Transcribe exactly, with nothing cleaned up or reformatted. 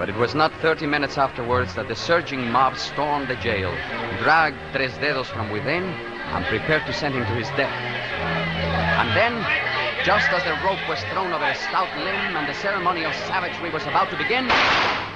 But it was not thirty minutes afterwards that the surging mob stormed the jail, dragged Tres Dedos from within, and prepared to send him to his death. And then, just as the rope was thrown over a stout limb and the ceremony of savagery was about to begin,